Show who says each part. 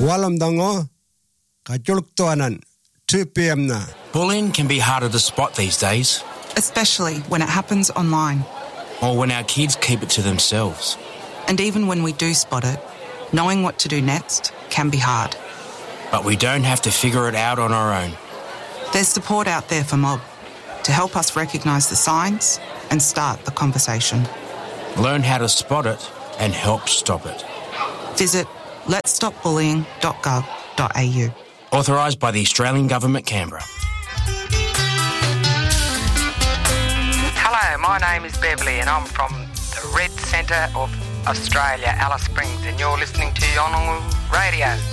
Speaker 1: Walamdango kajuluktuanan 2 p.m. na.
Speaker 2: Bullying can be harder to spot these days.
Speaker 3: Especially when it happens online.
Speaker 2: Or when our kids keep it to themselves.
Speaker 3: And even when we do spot it, knowing what to do next can be hard.
Speaker 2: But we don't have to figure it out on our own.
Speaker 3: There's support out there for Mob to help us recognise the signs and start the conversation.
Speaker 2: Learn how to spot it and help stop it.
Speaker 3: Visit letsstopbullying.gov.au.
Speaker 2: Authorised by the Australian Government, Canberra.
Speaker 4: Hello, my name is Beverly and I'm from the Red Centre of Australia, Alice Springs, and you're listening to Yolngu Radio.